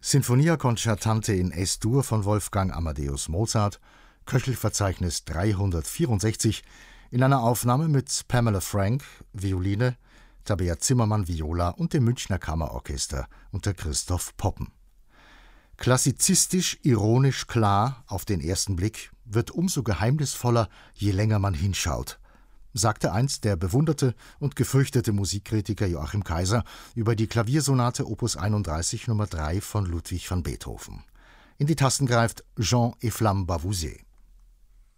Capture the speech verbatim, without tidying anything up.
Sinfonia Concertante in Es-Dur von Wolfgang Amadeus Mozart, Köchelverzeichnis dreihundertvierundsechzig, in einer Aufnahme mit Pamela Frank, Violine, Tabea Zimmermann, Viola und dem Münchner Kammerorchester unter Christoph Poppen. Klassizistisch, ironisch klar auf den ersten Blick, wird umso geheimnisvoller, je länger man hinschaut, sagte einst der bewunderte und gefürchtete Musikkritiker Joachim Kaiser über die Klaviersonate Opus einunddreißig Nummer drei von Ludwig van Beethoven. In die Tasten greift Jean Eflamme Bavouzet.